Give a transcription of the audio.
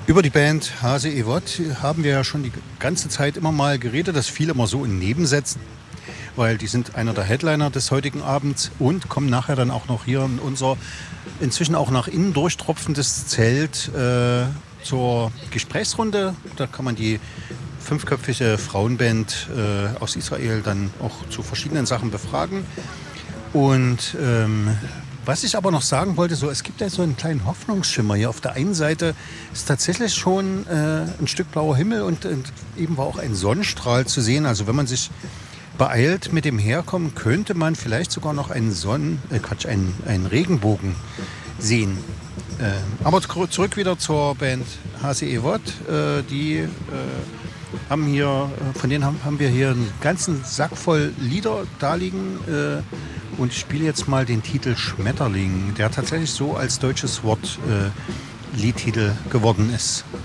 Über die Band Hase Ewood haben wir ja schon die ganze Zeit immer mal geredet. Das fiel immer so in Nebensätzen, weil die sind einer der Headliner des heutigen Abends und kommen nachher dann auch noch hier in unser inzwischen auch nach innen durchtropfendes Zelt zur Gesprächsrunde. Da kann man die fünfköpfige Frauenband aus Israel dann auch zu verschiedenen Sachen befragen. Und was ich aber noch sagen wollte, so, es gibt ja so einen kleinen Hoffnungsschimmer hier. Auf der einen Seite ist tatsächlich schon ein Stück blauer Himmel und eben war auch ein Sonnenstrahl zu sehen. Also wenn man sich beeilt mit dem Herkommen, könnte man vielleicht sogar noch einen einen Regenbogen sehen. Aber zurück wieder zur Band Hase Ewood. Die haben hier, von denen haben wir hier einen ganzen Sack voll Lieder da liegen. Und ich spiele jetzt mal den Titel Schmetterling, der tatsächlich so als deutsches Wort Liedtitel geworden ist.